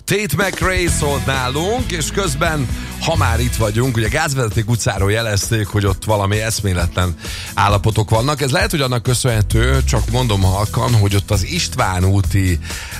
Tate McRae szólt nálunk, és közben, ha már itt vagyunk, ugye Gázvezeték utcáról jelezték, hogy ott valami eszméletlen állapotok vannak. Ez lehet, hogy annak köszönhető, csak mondom halkan, hogy ott az István úti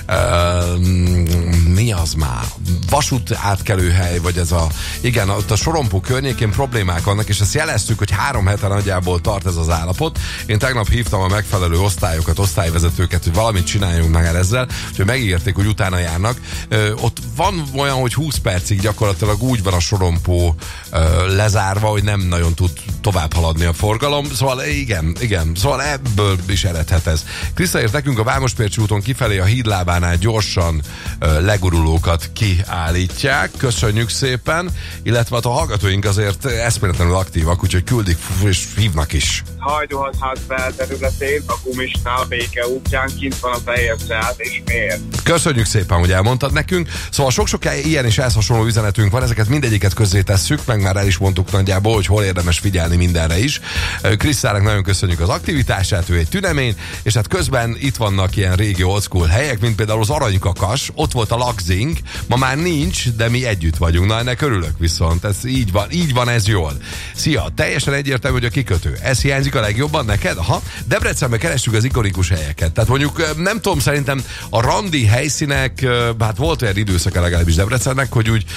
mi az már? Vasút átkelőhely, vagy ez a, igen, ott a Sorompó környékén problémák vannak, és ezt jeleztük, hogy 3 hete nagyjából tart ez az állapot. Én tegnap hívtam a megfelelő osztályokat, osztályvezetőket, hogy valamit csináljunk meg ezzel, úgyhogy megígérték, hogy utána járnak. Ott van olyan, hogy 20 percig gyakorlatilag úgy van a Sorompó lezárva, hogy nem nagyon tud tovább haladni a forgalom. Szóval igen, szóval ebből is eredhet ez. Kriszta írt nekünk, a Vámospércsi úton kifelé a hídlábánál gyorsan legurulókat kiállítják. Köszönjük szépen, illetve a hallgatóink azért eszméletlenül aktívak, úgyhogy küldik és hívnak is. Hajdúhazház belterületén, a Gumisnál, a Béke útján kint van a teljes át, és miért? Köszönjük szépen, hogy elmondtad nekünk. Szóval sok-sok ilyen és ehhez hasonló üzenetünk van, ezeket mindegyiket közzé tesszük, meg már el is mondtuk nagyjából, hogy hol érdemes figyelni mindenre is. Krisztának nagyon köszönjük az aktivitását, ő egy tünemény, és hát közben itt vannak ilyen régi old school helyek, mint például az Aranykakas, ott volt a Lagzing, ma már nincs, de mi együtt vagyunk. Na, ennek örülök viszont, ez így van ez jól. Szia, teljesen egyértelmű, hogy a kikötő. Ez hiányzik a legjobban neked? Aha, Debrecenben kerestük az ikonikus helyeket. Tehát mondjuk, nem tudom, szerintem a randi helyszínek, hát volt olyan időszaka legalábbis Debrecennek, hogy úgy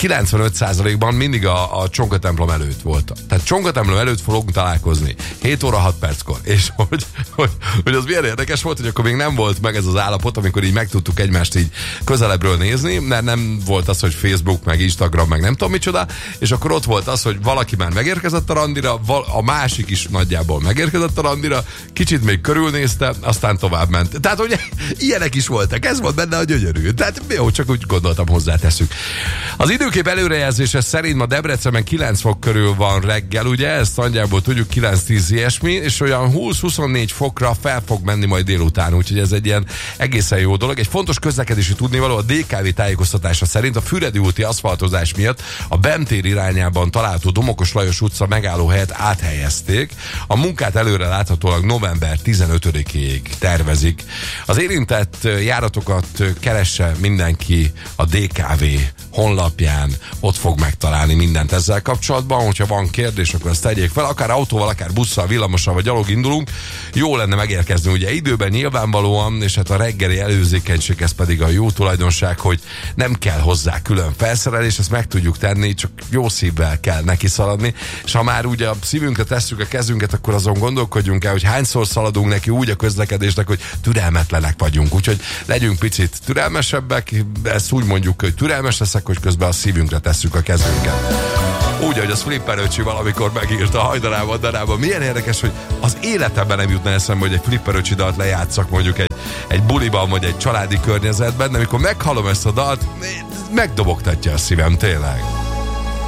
95%-ban mindig a Csonka templom előtt volt. Tehát Csonka templom előtt fogunk találkozni. 7 óra 6 perckor. És hogy az milyen érdekes volt, hogy akkor még nem volt meg ez az állapot, amikor így meg tudtuk egymást így közelebbről nézni, mert nem volt az, hogy Facebook, meg Instagram, meg nem tudom micsoda, és akkor ott volt az, hogy valaki már megérkezett a randira, a másik is nagyjából megérkezett a randira, kicsit még körülnézte, aztán tovább ment. Tehát, hogy ilyenek is voltak. Ez volt benne a gyönyörű. Tehát jó, csak úgy gondoltam, hozzáteszünk. Az időkép előrejelzése szerint ma Debrecenben 9 fok körül van reggel, ugye? Ezt nagyjából tudjuk, 9-10 ilyesmi, és olyan 20-24 fokra fel fog menni majd délután, úgyhogy ez egy ilyen egészen jó dolog. Egy fontos közlekedési tudnivaló, a DKV tájékoztatása szerint a Füredi úti aszfaltozás miatt a Bemtér irányában található Domokos Lajos utca megállóhelyet áthelyezték. A munkát előre láthatólag november 15-ig tervezik. Az érintett járatokat keresse mindenki a DKV honlapján, ott fog megtalálni mindent ezzel kapcsolatban. Hogyha van kérdés, akkor ezt tegyék fel, akár autóval, akár busszal, villamossal vagy gyalog indulunk. Jó lenne megérkezni ugye időben nyilvánvalóan, és hát a reggeli előzékenység, ez pedig a jó tulajdonság, hogy nem kell hozzá külön felszerelés, ezt meg tudjuk tenni, csak jó szívvel kell neki szaladni, és ha már ugye a szívünkre tesszük a kezünket, akkor azon gondolkodjunk el, hogy hányszor szaladunk neki úgy a közlekedésnek, hogy türelmetlenek vagyunk. Úgyhogy legyünk picit türelmesebbek, ezt úgy mondjuk, hogy türelmes leszek, hogy közben a szívünkre tesszük a kezünket. Úgy, ahogy az Flipper öcsi valamikor megírta a Hajdanában, Danában. Milyen érdekes, hogy az életemben nem jutna eszembe, hogy egy Flipper öcsi dalt lejátszak mondjuk egy buliban, vagy egy családi környezetben, de amikor meghallom ezt a dalt, megdobogtatja a szívem, tényleg.